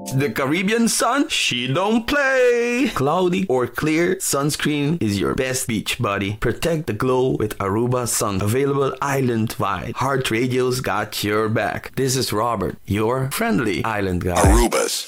The Caribbean sun, she don't play. Cloudy or clear, sunscreen is your best beach buddy. Protect the glow with Aruba Sun. Available island-wide. Heart Radio's got your back. This is Robert, your friendly island guy. Aruba's